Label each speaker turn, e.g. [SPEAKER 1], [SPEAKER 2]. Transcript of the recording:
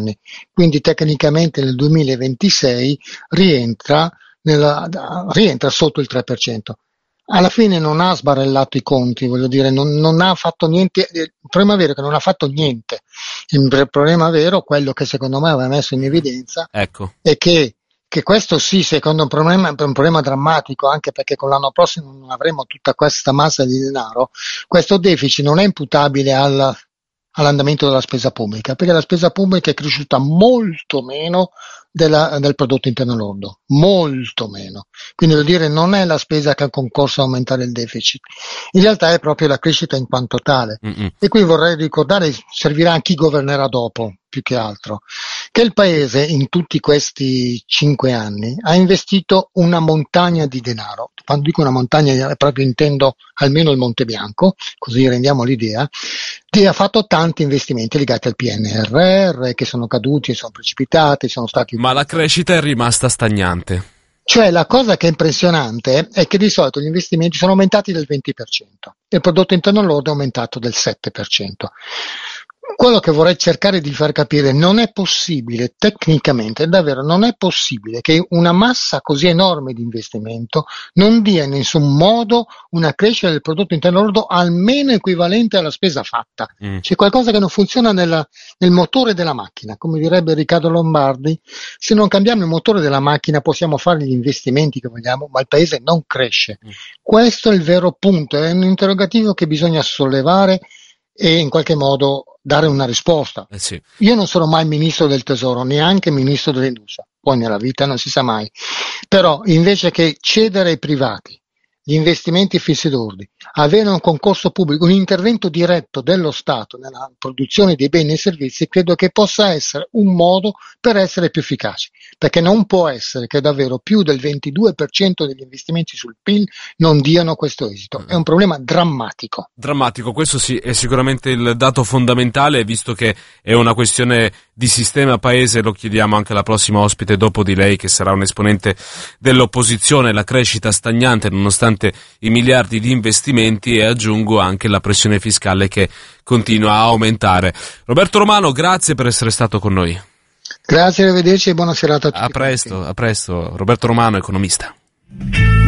[SPEAKER 1] anni, quindi tecnicamente nel 2026 rientra sotto il 3%. Alla fine non ha sbarellato i conti, voglio dire, non ha fatto niente. Il problema vero è che non ha fatto niente. Il problema vero, quello che secondo me aveva messo in evidenza,
[SPEAKER 2] ecco,
[SPEAKER 1] è che questo sì, secondo me è un problema drammatico, anche perché con l'anno prossimo non avremo tutta questa massa di denaro. Questo deficit non è imputabile all'andamento della spesa pubblica, perché la spesa pubblica è cresciuta molto meno del prodotto interno lordo, molto meno. Quindi vuol dire non è la spesa che ha concorso a aumentare il deficit, in realtà è proprio la crescita in quanto tale. E qui vorrei ricordare, servirà a chi governerà dopo, più che altro, che il Paese in tutti questi 5 anni ha investito una montagna di denaro. Quando dico una montagna proprio intendo almeno il Monte Bianco, così rendiamo l'idea, che ha fatto tanti investimenti legati al PNRR che sono caduti e sono precipitati, sono stati...
[SPEAKER 2] Ma la crescita è rimasta stagnante.
[SPEAKER 1] Cioè la cosa che è impressionante è che di solito gli investimenti sono aumentati del 20% e il prodotto interno lordo è aumentato del 7%. Quello che vorrei cercare di far capire, non è possibile, tecnicamente, davvero non è possibile che una massa così enorme di investimento non dia in nessun modo una crescita del prodotto interno lordo almeno equivalente alla spesa fatta. C'è qualcosa che non funziona nel motore della macchina, come direbbe Riccardo Lombardi. Se non cambiamo il motore della macchina possiamo fare gli investimenti che vogliamo, ma il paese non cresce. Questo è il vero punto, è un interrogativo che bisogna sollevare e in qualche modo dare una risposta.
[SPEAKER 2] Sì.
[SPEAKER 1] Io non sono mai ministro del tesoro, neanche ministro dell'industria, poi nella vita non si sa mai, però invece che cedere ai privati gli investimenti fissi lordi, avere un concorso pubblico, un intervento diretto dello Stato nella produzione dei beni e servizi, credo che possa essere un modo per essere più efficaci, perché non può essere che davvero più del 22% degli investimenti sul PIL non diano questo esito. È un problema drammatico.
[SPEAKER 2] Drammatico, questo sì, è sicuramente il dato fondamentale, visto che è una questione di sistema paese. Lo chiediamo anche alla prossima ospite dopo di lei, che sarà un esponente dell'opposizione. La crescita stagnante nonostante i miliardi di investimenti, e aggiungo anche la pressione fiscale che continua a aumentare. Roberto Romano, grazie per essere stato con noi.
[SPEAKER 1] Grazie, arrivederci e buona serata a tutti.
[SPEAKER 2] A presto. Roberto Romano, economista.